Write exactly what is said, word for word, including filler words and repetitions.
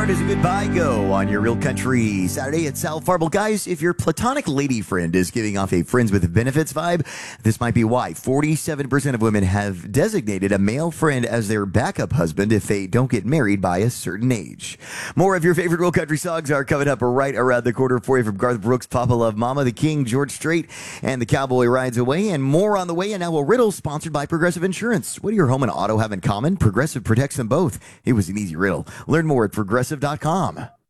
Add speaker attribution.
Speaker 1: hard does a goodbye go on your Real Country Saturday at Sal Farble? Guys, if your platonic lady friend is giving off a friends with benefits vibe, this might be why. forty-seven percent of women have designated a male friend as their backup husband if they don't get married by a certain age. More of your favorite Real Country songs are coming up right around the corner for you from Garth Brooks, Papa Love Mama, The King, George Strait, and The Cowboy Rides Away, and more on the way. And now a riddle sponsored by Progressive Insurance. What do your home and auto have in common? Progressive protects them both. It was an easy riddle. Learn more at progressive dot com.